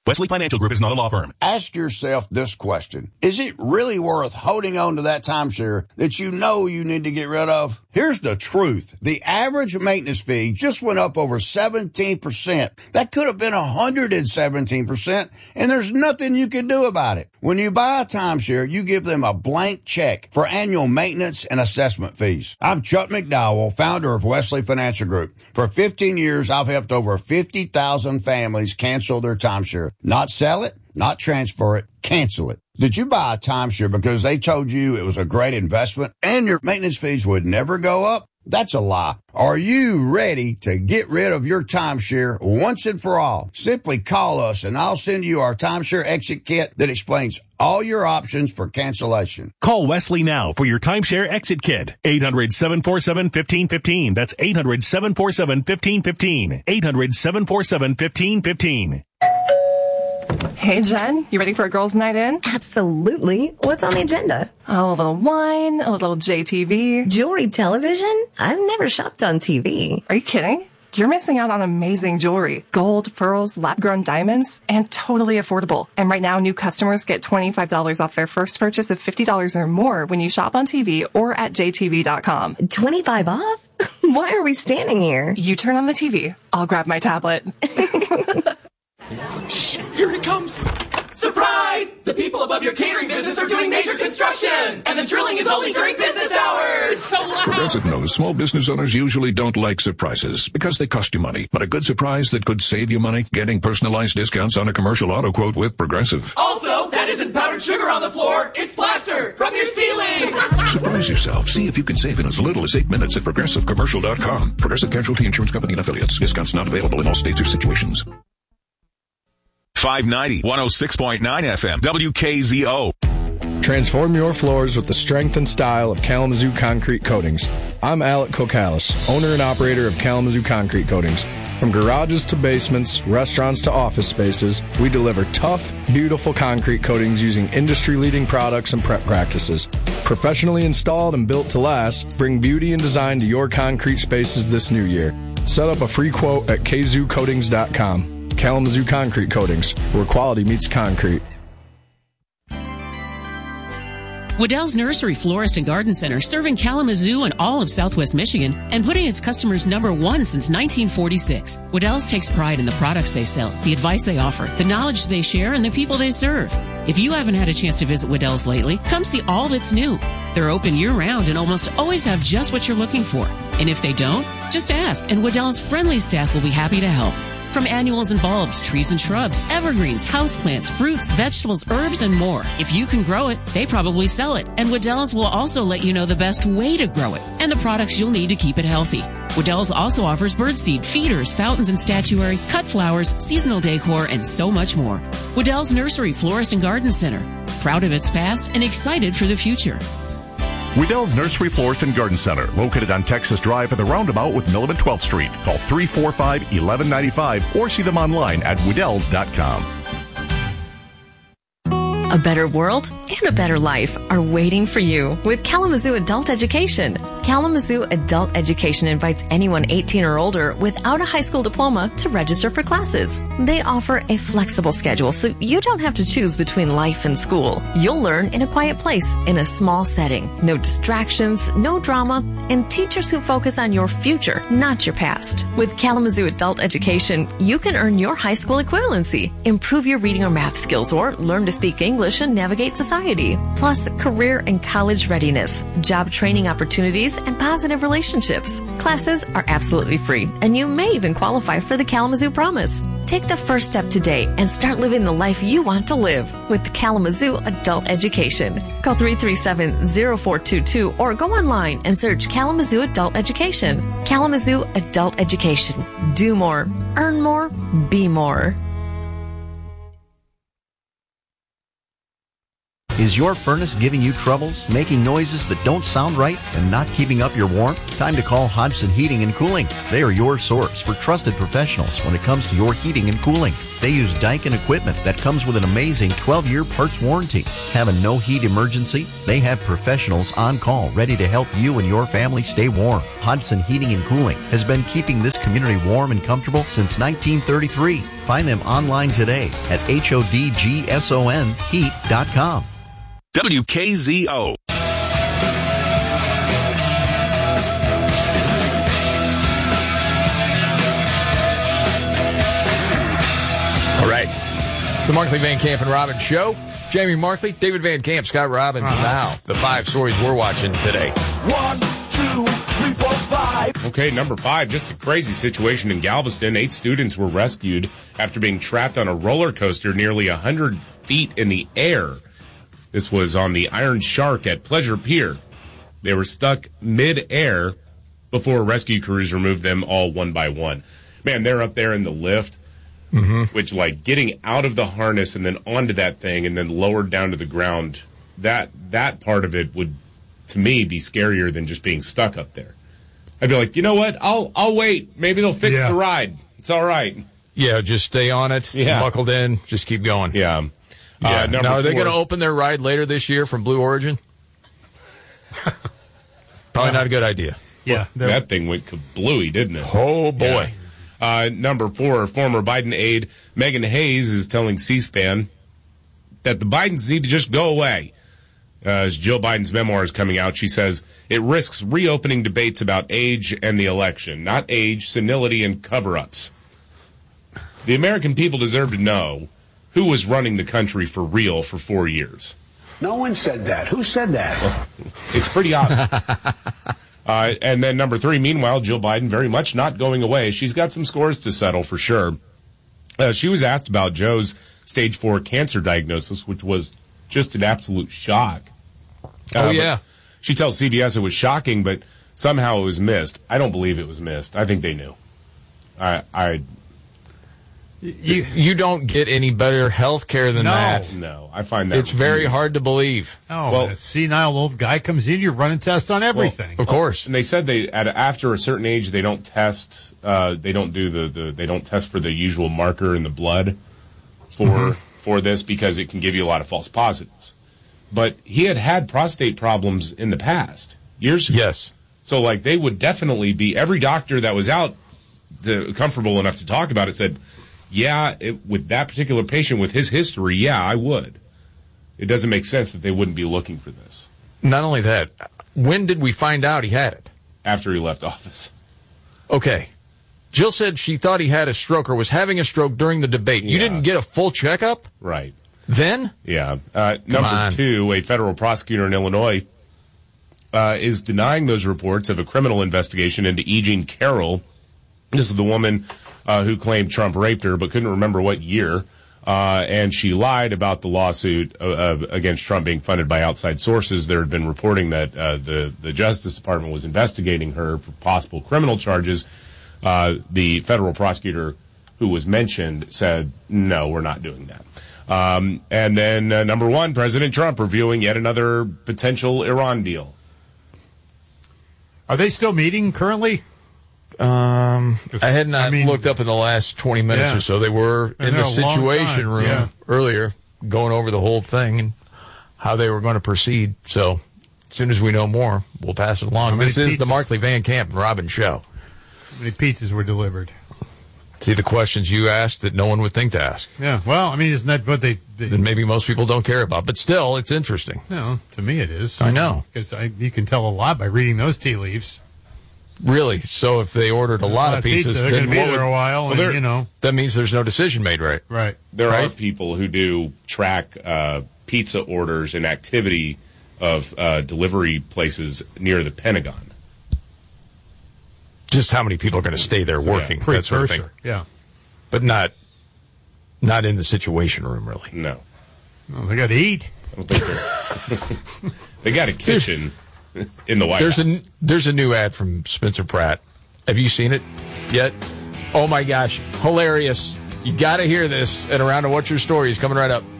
Wesley Financial Group is not a law firm. Ask yourself this question. Is it really worth holding on to that timeshare that you know you need to get rid of? Here's the truth. The average maintenance fee just went up over 17%. That could have been 117%, and there's nothing you can do about it. When you buy a timeshare, you give them a blank check for annual maintenance and assessment fees. I'm Chuck McDowell, founder of Wesley Financial Group. For 15 years, I've helped over 50,000 families cancel their timeshare. Not sell it, not transfer it, cancel it. Did you buy a timeshare because they told you it was a great investment and your maintenance fees would never go up? That's a lie. Are you ready to get rid of your timeshare once and for all? Simply call us and I'll send you our timeshare exit kit that explains all your options for cancellation. Call Wesley now for your timeshare exit kit. 800-747-1515. That's 800-747-1515. 800-747-1515. Hey, Jen, you ready for a girls' night in? Absolutely. What's on the agenda? Oh, a little wine, a little JTV. Jewelry television? I've never shopped on TV. Are you kidding? You're missing out on amazing jewelry. Gold, pearls, lab-grown diamonds, and totally affordable. And right now, new customers get $25 off their first purchase of $50 or more when you shop on TV or at jtv.com. 25 off? Why are we standing here? You turn on the TV. I'll grab my tablet. Shh, here it comes. Surprise! The people above your catering business are doing major construction, and the drilling is only during business hours. It's so loud. Progressive knows small business owners usually don't like surprises because they cost you money. But a good surprise that could save you money, getting personalized discounts on a commercial auto quote with Progressive. Also, that isn't powdered sugar on the floor. It's plaster from your ceiling. Surprise yourself. See if you can save in as little as 8 minutes at ProgressiveCommercial.com. Progressive Casualty Insurance Company and Affiliates. Discounts not available in all states or situations. 590, 106.9 FM, WKZO. Transform your floors with the strength and style of Kalamazoo Concrete Coatings. I'm Alec Kokalis, owner and operator of Kalamazoo Concrete Coatings. From garages to basements, restaurants to office spaces, we deliver tough, beautiful concrete coatings using industry-leading products and prep practices. Professionally installed and built to last, bring beauty and design to your concrete spaces this new year. Set up a free quote at kzoocoatings.com. Kalamazoo Concrete Coatings, where quality meets concrete. Waddell's Nursery, Florist, and Garden Center, serving Kalamazoo and all of Southwest Michigan and putting its customers number one since 1946. Waddell's takes pride in the products they sell, the advice they offer, the knowledge they share, and the people they serve. If you haven't had a chance to visit Waddell's lately, come see all that's new. They're open year-round and almost always have just what you're looking for. And if they don't, just ask, and Waddell's friendly staff will be happy to help. From annuals and bulbs, trees and shrubs, evergreens, houseplants, fruits, vegetables, herbs, and more. If you can grow it, they probably sell it. And Waddell's will also let you know the best way to grow it and the products you'll need to keep it healthy. Waddell's also offers birdseed, feeders, fountains and statuary, cut flowers, seasonal decor, and so much more. Waddell's Nursery, Florist, and Garden Center. Proud of its past and excited for the future. Waddell's Nursery, Florist, and Garden Center, located on Texas Drive at the roundabout with Mill and 12th Street. Call 345-1195 or see them online at Waddells.com. A better world and a better life are waiting for you with Kalamazoo Adult Education. Kalamazoo Adult Education invites anyone 18 or older without a high school diploma to register for classes. They offer a flexible schedule so you don't have to choose between life and school. You'll learn in a quiet place, in a small setting. No distractions, no drama, and teachers who focus on your future, not your past. With Kalamazoo Adult Education, you can earn your high school equivalency, improve your reading or math skills, or learn to speak English and navigate society. Plus, career and college readiness, job training opportunities, and positive relationships. Classes are absolutely free, and you may even qualify for the Kalamazoo Promise. Take the first step today and start living the life you want to live with Kalamazoo Adult Education. Call 337-0422 or go online and search Kalamazoo Adult Education. Kalamazoo Adult Education. Do more, earn more, be more. Is your furnace giving you troubles, making noises that don't sound right, and not keeping up your warmth? Time to call Hodgson Heating and Cooling. They are your source for trusted professionals when it comes to your heating and cooling. They use Daikin equipment that comes with an amazing 12-year parts warranty. Have a no-heat emergency? They have professionals on call ready to help you and your family stay warm. Hodson Heating and Cooling has been keeping this community warm and comfortable since 1933. Find them online today at HODGSONheat.com. WKZO. All right. The Markley, Van Camp, and Robbins Show. Jamie Markley, David Van Camp, Scott Robbins. Now, the 5 stories we're watching today. 1, 2, 3, 4, 5. Okay, number 5, just a crazy situation in Galveston. 8 students were rescued after being trapped on a roller coaster nearly 100 feet in the air. This was on the Iron Shark at Pleasure Pier. They were stuck mid-air before rescue crews removed them all one by one. Man, they're up there in the lift. Which, like, getting out of the harness and then onto that thing and then lowered down to the ground, that part of it would, to me, be scarier than just being stuck up there. I'd be like, you know what? I'll wait. Maybe they'll fix the ride. It's all right. Yeah, just stay on it. Yeah. Buckled in. Just keep going. Yeah. Now, are they going to open their ride later this year from Blue Origin? Probably not a good idea. Yeah. That thing went kablooey, didn't it? Oh, boy. Yeah. Number 4, former Biden aide Megan Hayes is telling C-SPAN that the Bidens need to just go away. As Jill Biden's memoir is coming out, she says it risks reopening debates about age and the election, not age, senility, and cover-ups. The American people deserve to know who was running the country for real for 4 years. No one said that. Who said that? Well, it's pretty obvious. And then number 3, meanwhile, Jill Biden very much not going away. She's got some scores to settle for sure. She was asked about Joe's stage 4 cancer diagnosis, which was just an absolute shock. She tells CBS it was shocking, but somehow it was missed. I don't believe it was missed. I think they knew. You don't get any better health care than that. No, I find that it's very hard to believe. Oh, well, a senile old guy comes in, you're running tests on everything. Well, of course. And they said after a certain age they don't test. They don't do they don't test for the usual marker in the blood for this because it can give you a lot of false positives. But he had prostate problems in the past years ago. Yes. So like they would definitely be every doctor that was out comfortable enough to talk about it said. Yeah, with that particular patient, with his history, yeah, I would. It doesn't make sense that they wouldn't be looking for this. Not only that, when did we find out he had it? After he left office. Okay. Jill said she thought he had a stroke or was having a stroke during the debate. You didn't get a full checkup? Right. Then? Yeah. Number 2, a federal prosecutor in Illinois is denying those reports of a criminal investigation into E. Jean Carroll. This is the woman who claimed Trump raped her but couldn't remember what year. And she lied about the lawsuit against Trump being funded by outside sources. There had been reporting that the Justice Department was investigating her for possible criminal charges. The federal prosecutor who was mentioned said, no, we're not doing that. And then number 1, President Trump reviewing yet another potential Iran deal. Are they still meeting currently? I had not looked up in the last 20 minutes or so. They were in the Situation Room earlier, going over the whole thing and how they were going to proceed. So as soon as we know more, we'll pass it along. This is the Markley, Van Camp, and Robbins Show. How many pizzas were delivered? See the questions you asked that no one would think to ask. Yeah, well, I mean, isn't that what they that maybe most people don't care about? But still, it's interesting. No, to me it is. I know. Because you can tell a lot by reading those tea leaves. Really? So if they ordered a lot of pizzas, they're going to be there a while, and, that means there's no decision made, right? Right. There are people who do track pizza orders and activity of delivery places near the Pentagon. Just how many people are going to stay there working, that sort of thing. Yeah. But not in the Situation Room, really. No. Well, they got to eat. I don't think they got a kitchen in the White House. There's a new ad from Spencer Pratt. Have you seen it yet? Oh, my gosh. Hilarious. You got to hear this. And Around to What's Your Story is coming right up.